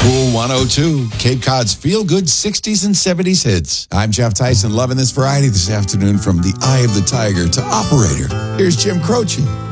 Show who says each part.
Speaker 1: Cool 102, Cape Cod's feel-good 60s and 70s hits. I'm Jeff Tyson, loving this variety this afternoon from the Eye of the Tiger to Operator. Here's Jim Croce.